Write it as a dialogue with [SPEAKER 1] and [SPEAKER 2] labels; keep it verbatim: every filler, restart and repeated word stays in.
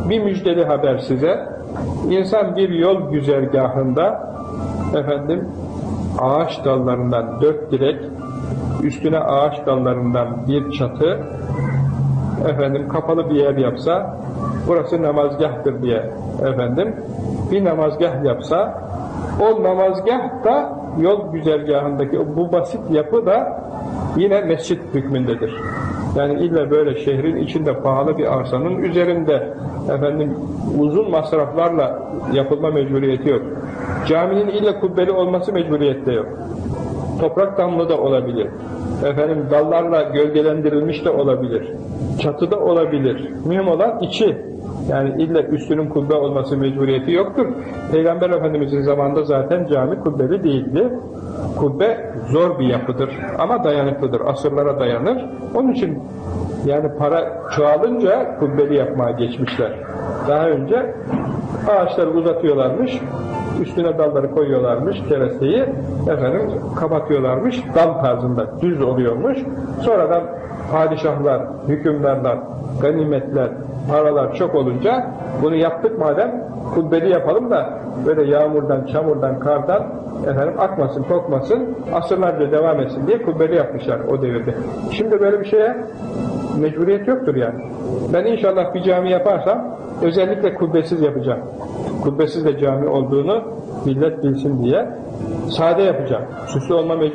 [SPEAKER 1] bir müjdeli haber size. İnsan bir yol güzergahında efendim ağaç dallarından dört direk, üstüne ağaç dallarından bir çatı, efendim kapalı bir yer yapsa, burası namazgahtır diye efendim bir namazgah yapsa, o namazgah da yol güzergahındaki bu basit yapı da yine mescit hükmündedir. Yani illa böyle şehrin içinde pahalı bir arsanın üzerinde efendim uzun masraflarla yapılma mecburiyeti yok. Caminin illa kubbeli olması mecburiyette yok. Toprak damlı da olabilir. Efendim dallarla gölgelendirilmiş de olabilir. Çatıda olabilir. Mühim olan içi. Yani illa üstünün kubbe olması mecburiyeti yoktur. Peygamber Efendimiz'in zamanında zaten cami kubbeli değildi. Kubbe zor bir yapıdır ama dayanıklıdır. Asırlara dayanır. Onun için yani para çoğalınca kubbeli yapmaya geçmişler. Daha önce ağaçları uzatıyorlarmış, üstüne dalları koyuyorlarmış, keresteyi efendim kapatıyorlarmış, dal tarzında düz oluyormuş. Sonradan padişahlar, hükümdarlar, ganimetler, paralar çok olunca bunu yaptık madem kubbeli yapalım da böyle yağmurdan, çamurdan, kardan efendim akmasın, kokmasın, asırlarca devam etsin diye kubbeli yapmışlar o devirde. Şimdi böyle bir şeye mecburiyet yoktur yani. Ben inşallah bir cami yaparsam özellikle kubbesiz yapacağım. Kubbesiz de cami olduğunu millet bilsin diye sade yapacağım. Süslü olma mecburiyeti